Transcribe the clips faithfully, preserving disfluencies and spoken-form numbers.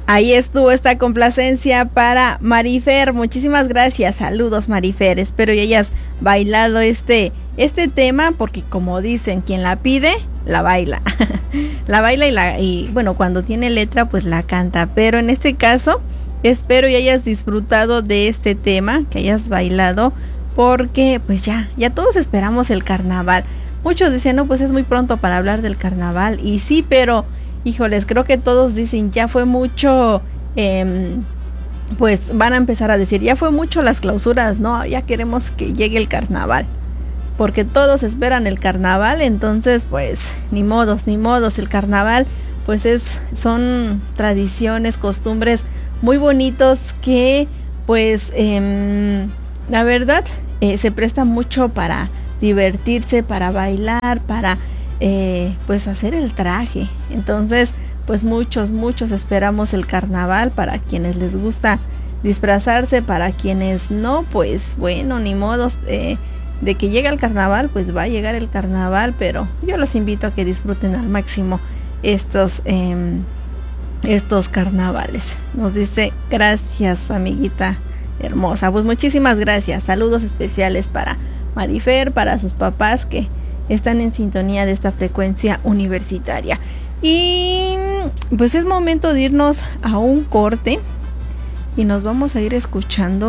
Ahí estuvo esta complacencia para Marifer. Muchísimas gracias. Saludos, Marifer. Espero que hayas bailado este, este tema, porque como dicen, quien la pide, la baila. La baila y, la, y bueno, cuando tiene letra, pues la canta. Pero en este caso, espero que hayas disfrutado de este tema, que hayas bailado, porque pues ya, ya todos esperamos el carnaval. Muchos dicen, no, pues es muy pronto para hablar del carnaval. Y sí, pero híjoles, creo que todos dicen, ya fue mucho, eh, pues van a empezar a decir, ya fue mucho las clausuras, no, ya queremos que llegue el carnaval, porque todos esperan el carnaval. Entonces pues ni modos, ni modos, el carnaval pues es, son tradiciones, costumbres muy bonitos que pues eh, la verdad eh, se presta mucho para divertirse, para bailar, para Eh, pues hacer el traje. Entonces pues muchos muchos esperamos el carnaval. Para quienes les gusta disfrazarse, para quienes no, pues bueno, ni modos, eh, de que llega el carnaval, pues va a llegar el carnaval. Pero yo los invito a que disfruten al máximo estos eh, estos carnavales. Nos dice, gracias amiguita hermosa, pues muchísimas gracias. Saludos especiales para Marifer, para sus papás que están en sintonía de esta frecuencia universitaria. Y pues es momento de irnos a un corte y nos vamos a ir escuchando.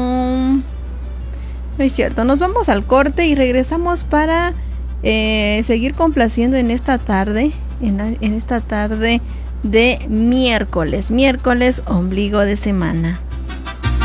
No es cierto, nos vamos al corte y regresamos para eh, seguir complaciendo en esta tarde, en, en esta tarde de miércoles, miércoles ombligo de semana.